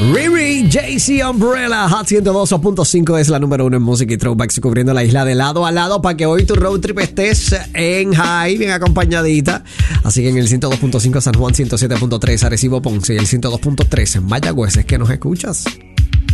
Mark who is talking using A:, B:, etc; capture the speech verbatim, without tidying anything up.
A: Riri, Jay-Z, Umbrella, Hot ciento dos punto cinco es la número uno en música y throwbacks, cubriendo la isla de lado a lado para que hoy tu road trip estés en high, bien acompañadita. Así que en el ciento dos punto cinco San Juan, ciento siete punto tres Arecibo, Ponce y el ciento dos punto tres en Mayagüez es que nos escuchas.